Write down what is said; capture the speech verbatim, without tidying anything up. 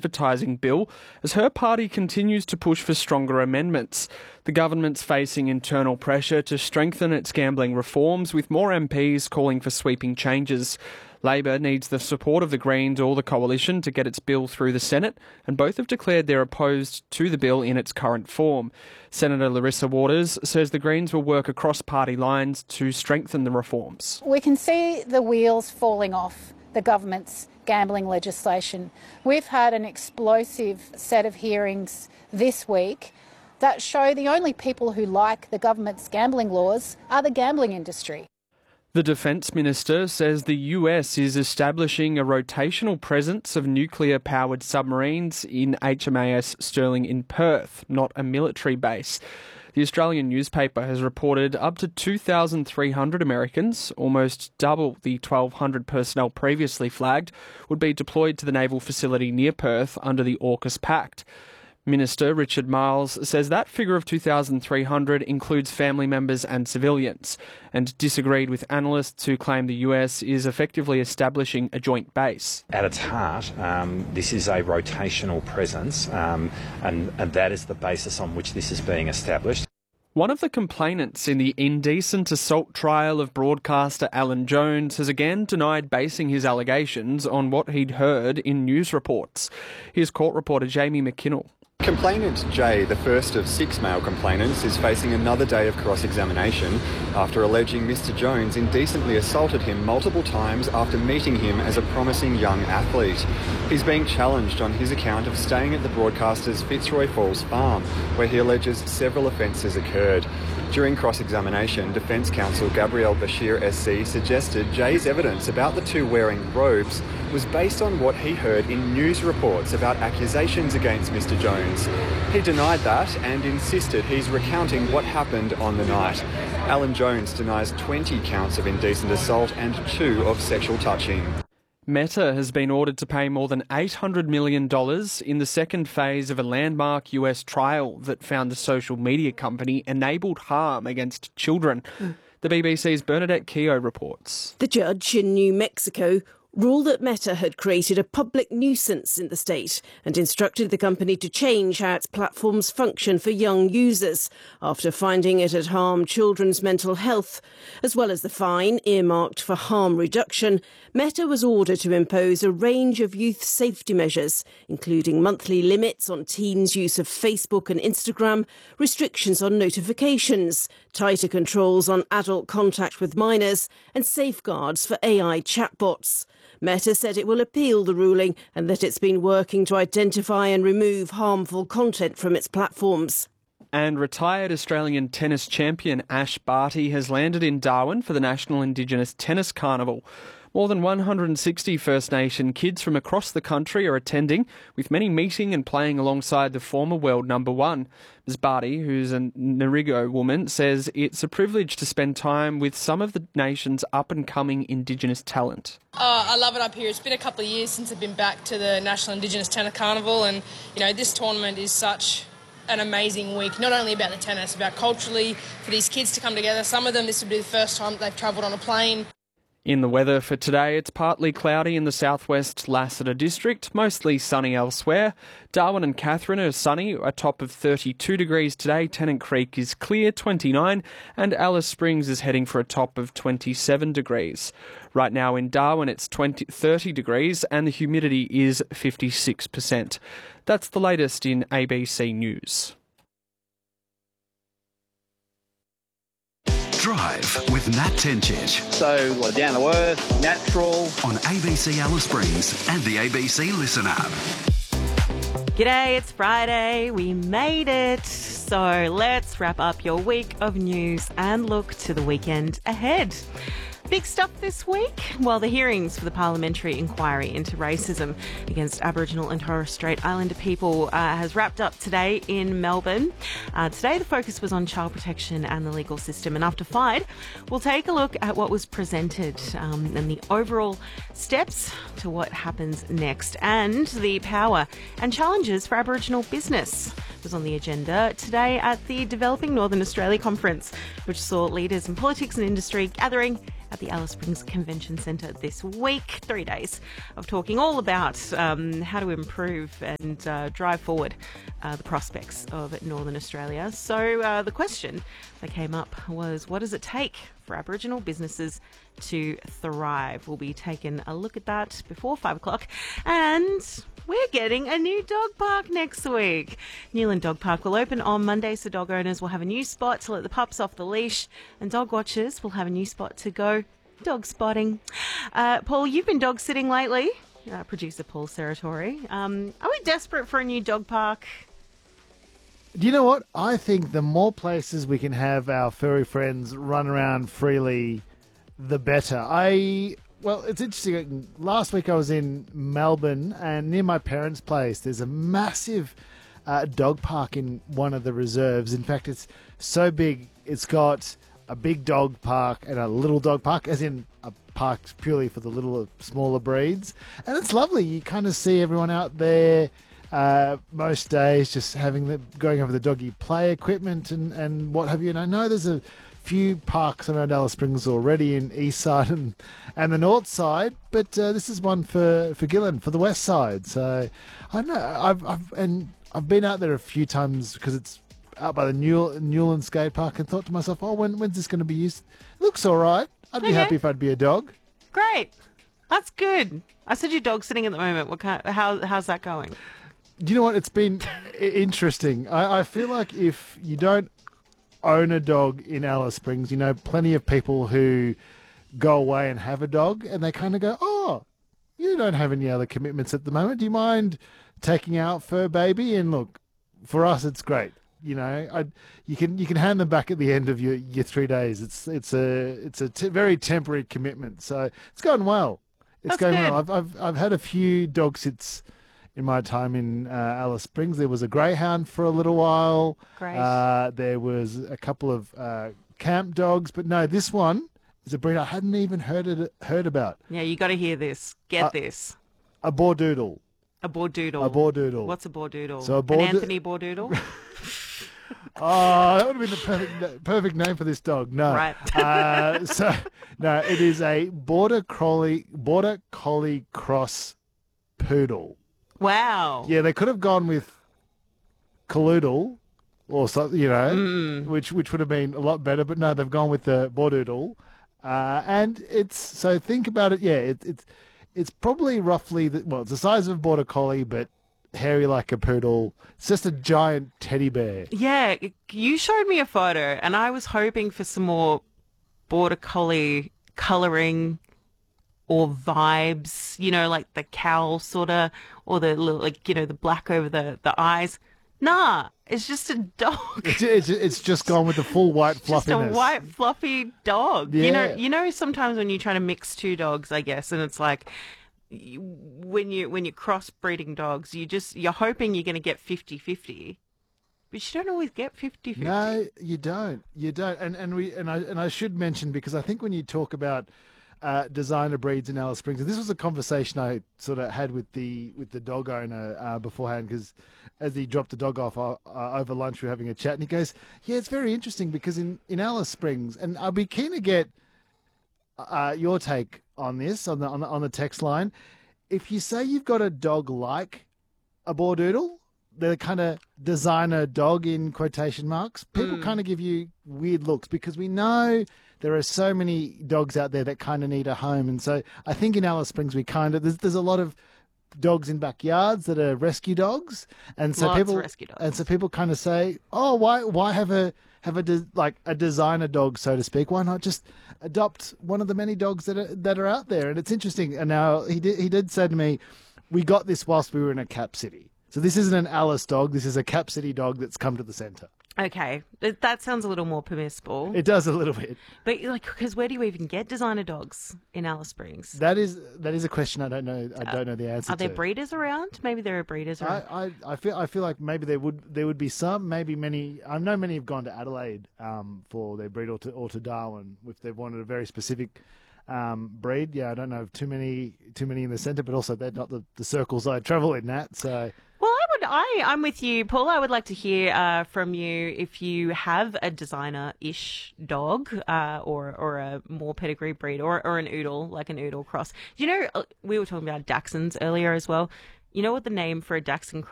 advertising bill as her party continues to push for stronger amendments. The government's facing internal pressure to strengthen its gambling reforms, with more M Ps calling for sweeping changes. Labor needs the support of the Greens or the Coalition to get its bill through the Senate, and both have declared they're opposed to the bill in its current form. Senator Larissa Waters says the Greens will work across party lines to strengthen the reforms. We can see the wheels falling off the government's gambling legislation. We've had an explosive set of hearings this week that show the only people who like the government's gambling laws are the gambling industry. The Defence Minister says the U S is establishing a rotational presence of nuclear-powered submarines in H M A S Sterling in Perth, not a military base. The Australian newspaper has reported up to two thousand three hundred Americans, almost double the twelve hundred personnel previously flagged, would be deployed to the naval facility near Perth under the AUKUS Pact. Minister Richard Marles says that figure of two thousand three hundred includes family members and civilians, and disagreed with analysts who claim the U S is effectively establishing a joint base. At its heart, um, this is a rotational presence, um, and, and that is the basis on which this is being established. One of the complainants in the indecent assault trial of broadcaster Alan Jones has again denied basing his allegations on what he'd heard in news reports. Here's court reporter Jamie McKinnell. Complainant Jay, the first of six male complainants, is facing another day of cross-examination after alleging Mister Jones indecently assaulted him multiple times after meeting him as a promising young athlete. He's being challenged on his account of staying at the broadcaster's Fitzroy Falls farm, where he alleges several offences occurred. During cross-examination, Defence Counsel Gabrielle Bashir S C suggested Jay's evidence about the two wearing robes was based on what he heard in news reports about accusations against Mister Jones. He denied that and insisted he's recounting what happened on the night. Alan Jones denies twenty counts of indecent assault and two of sexual touching. Meta has been ordered to pay more than eight hundred million dollars in the second phase of a landmark U S trial that found the social media company enabled harm against children. The B B C's Bernadette Keogh reports. The judge in New Mexico ruled that Meta had created a public nuisance in the state and instructed the company to change how its platforms function for young users after finding it had harmed children's mental health. As well as the fine earmarked for harm reduction, Meta was ordered to impose a range of youth safety measures, including monthly limits on teens' use of Facebook and Instagram, restrictions on notifications, tighter controls on adult contact with minors, and safeguards for A I chatbots. Meta said it will appeal the ruling and that it's been working to identify and remove harmful content from its platforms. And retired Australian tennis champion Ash Barty has landed in Darwin for the National Indigenous Tennis Carnival. More than one hundred sixty First Nation kids from across the country are attending, with many meeting and playing alongside the former world number one. Miz Barty, who's a Ngarigo woman, says it's a privilege to spend time with some of the nation's up-and-coming Indigenous talent. Uh, I love it up here. It's been a couple of years since I've been back to the National Indigenous Tennis Carnival, and you know this tournament is such an amazing week, not only about the tennis, about culturally, for these kids to come together. Some of them, this will be the first time they've travelled on a plane. In the weather for today, it's partly cloudy in the southwest Lassiter district, mostly sunny elsewhere. Darwin and Katherine are sunny, a top of thirty-two degrees today. Tennant Creek is clear, twenty-nine, and Alice Springs is heading for a top of twenty-seven degrees. Right now in Darwin, it's twenty, thirty degrees and the humidity is fifty-six percent. That's the latest in A B C News. Drive with Nat Tencic. So, we're down to earth, natural. On A B C Alice Springs and the A B C Listen app. G'day, it's Friday. We made it. So let's wrap up your week of news and look to the weekend ahead. Big stuff this week. Well, the hearings for the parliamentary inquiry into racism against Aboriginal and Torres Strait Islander people uh, has wrapped up today in Melbourne. Uh, today, the focus was on child protection and the legal system. And after five, we'll take a look at what was presented um, and the overall steps to what happens next, and the power and challenges for Aboriginal business was on the agenda today at the Developing Northern Australia Conference, which saw leaders in politics and industry gathering at the Alice Springs Convention Centre this week. Three days of talking all about um, how to improve and uh, drive forward uh, the prospects of Northern Australia. So uh, the question that came up was, what does it take for Aboriginal businesses to thrive? We'll be taking a look at that before five o'clock. And we're getting a new dog park next week. Newland Dog Park will open on Monday, so dog owners will have a new spot to let the pups off the leash, and dog watchers will have a new spot to go dog spotting. Uh, Paul, you've been dog sitting lately. Uh, producer Paul Serratori. Um, are we desperate for a new dog park? Do you know what? I think the more places we can have our furry friends run around freely, the better. I... Well, it's interesting. Last week I was in Melbourne, and near my parents' place, there's a massive uh, dog park in one of the reserves. In fact, it's so big, it's got a big dog park and a little dog park, as in a park purely for the little, smaller breeds. And it's lovely. You kind of see everyone out there uh, most days just having the, going over the doggy play equipment and, and what have you. And I know there's a few parks around Alice Springs already in east side and, and the north side, but uh, this is one for, for Gillen, for the west side. So I know I've, I've and I've been out there a few times because it's out by the Newell, Newland skate park, and thought to myself, oh, when when's this going to be used? Looks all right. I'd be okay. happy if I'd be a dog. Great, that's good. I said you're dog sitting at the moment. What kind? How how's that going? Do you know what? It's been interesting. I, I feel like if you don't own a dog in Alice Springs, you know, plenty of people who go away and have a dog, and they kind of go, oh, you don't have any other commitments at the moment. Do you mind taking out Fur Baby? And look, for us, it's great. You know, I, you can you can hand them back at the end of your, your three days. It's it's a it's a t- very temporary commitment, so it's going well. It's That's going good. well. I've I've I've had a few dog sits in my time in uh, Alice Springs. There was a greyhound for a little while. Great. Uh, there was a couple of uh, camp dogs, but no, this one is a breed I hadn't even heard it, heard about. Yeah, you got to hear this. Get Uh, this. A Bordoodle. A Bordoodle. A Bordoodle. What's a Bordoodle? So a An Bordo- Anthony Bordoodle? Oh, that would have been the perfect, perfect name for this dog. No. Right. uh, so, no, it is a Border Collie, Border Collie Cross Poodle. Wow. Yeah, they could have gone with Caloodle or something, you know, Mm. which which would have been a lot better. But no, they've gone with the Bordoodle. Uh, and it's, so think about it, yeah, it, it's it's probably roughly, the, well, it's the size of a Border Collie, but hairy like a poodle. It's just a giant teddy bear. Yeah, you showed me a photo, and I was hoping for some more Border Collie colouring or vibes, you know, like the cowl sort of, or the little, like, you know, the black over the, the eyes. Nah, it's just a dog. It's, it's, it's just gone with the full white fluffiness. Just a white fluffy dog. Yeah. You know, you know, sometimes when you try to mix two dogs, I guess, and it's like, you, when you when you're crossbreeding dogs, you just you're hoping you're going to get fifty-fifty, but you don't always get fifty-fifty. No, you don't. You don't. And and we and I and I should mention, because I think when you talk about uh, designer breeds in Alice Springs, and this was a conversation I sort of had with the with the dog owner uh, beforehand, because as he dropped the dog off uh, uh, over lunch, we were having a chat, and he goes, "Yeah, it's very interesting because in in Alice Springs, and I'll be keen to get uh, your take on this on the on the on the text line. If you say you've got a dog like a Bordoodle, the kind of designer dog in quotation marks, people Mm. kind of give you weird looks, because we know there are so many dogs out there that kind of need a home. And so I think in Alice Springs, we kind of, there's, there's a lot of dogs in backyards that are rescue dogs. And so Lots of people, rescue dogs. and so people kind of say, oh, why, why have a, have a, de- like a designer dog, so to speak? Why not just adopt one of the many dogs that are, that are out there? And it's interesting. And now he did, he did say to me, we got this whilst we were in a cap city. So this isn't an Alice dog. This is a Cap City dog that's come to the centre. Okay, that that sounds a little more permissible. It does a little bit. But like, because where do you even get designer dogs in Alice Springs? That is that is a question I don't know. I don't know the answer Are there to. breeders around? Maybe there are breeders I, around. I, I feel I feel like maybe there would there would be some. Maybe many. I know many have gone to Adelaide um, for their breed, or to or to Darwin if they've wanted a very specific um, breed. Yeah, I don't know of too many too many in the centre, but also they're not the, the circles I travel in. That so. Well, I would, I, I'm with you, Paul. I would like to hear uh, from you if you have a designer-ish dog uh, or or a more pedigree breed or, or an oodle, like an oodle cross. Do you know, we were talking about Dachshunds earlier as well. You know what the name for a Dachshund